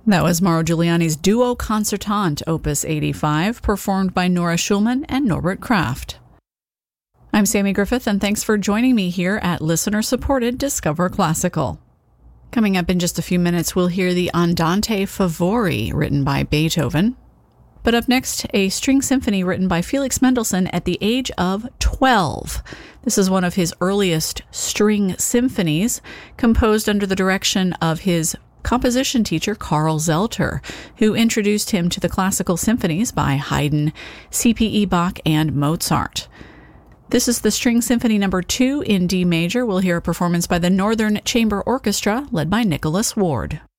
That was Mauro Giuliani's Duo Concertante, Opus 85, performed by Nora Schulman and Norbert Kraft. I'm Sammy Griffith, and thanks for joining me here at listener-supported Discover Classical. Coming up in just a few minutes, we'll hear the Andante Favori, written by Beethoven. But up next, a string symphony written by Felix Mendelssohn at the age of 12. This is one of his earliest string symphonies, composed under the direction of his composition teacher Karl Zelter, who introduced him to the classical symphonies by Haydn, C.P.E. Bach, and Mozart. This is the String Symphony No. 2 in D major. We'll hear a performance by the Northern Chamber Orchestra, led by Nicholas Ward.